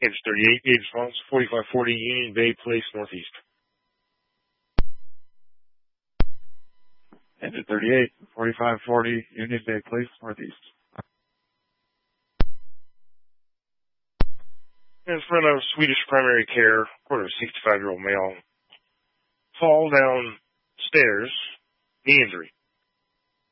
Age 38, gauge response, 4540 Union Bay Place, Northeast. Engine 38, 4540 Union Bay Place, Northeast. In front of Swedish Primary Care, quarter of 65-year-old male. Fall down stairs, knee injury.